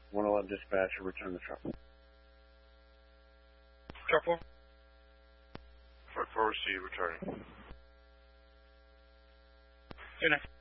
111 dispatcher, return the truck. Truck 1. Truck 4, receive, returning. You're next.